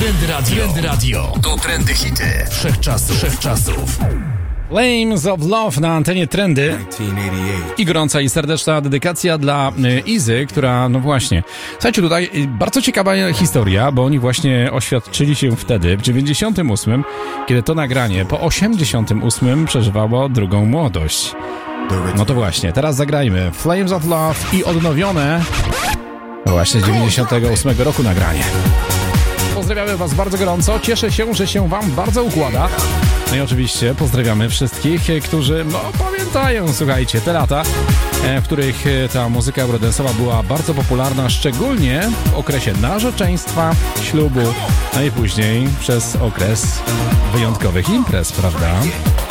Trendy Radio. To trendy hity wszechczasów. Flames of Love na antenie Trendy. I gorąca i serdeczna dedykacja dla Izy, która, no właśnie. Słuchajcie, tutaj bardzo ciekawa historia, bo oni właśnie oświadczyli się wtedy, w 98, kiedy to nagranie po 88 przeżywało drugą młodość. No to właśnie, teraz zagrajmy Flames of Love i odnowione właśnie z 98 roku nagranie. Pozdrawiamy Was bardzo gorąco, cieszę się, że się Wam bardzo układa. No i oczywiście pozdrawiamy wszystkich, którzy pamiętają, słuchajcie, te lata, w których ta muzyka eurodance'owa była bardzo popularna, szczególnie w okresie narzeczeństwa, ślubu, no i później przez okres wyjątkowych imprez, prawda?